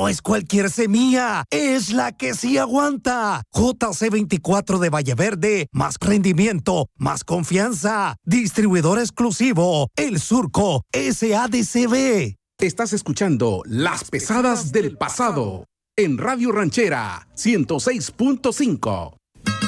No es cualquier semilla, es la que sí aguanta. JC24 de Valle Verde, más rendimiento, más confianza. Distribuidor exclusivo, El Surco, SADCB. Estás escuchando Las Pesadas del Pasado en Radio Ranchera 106.5.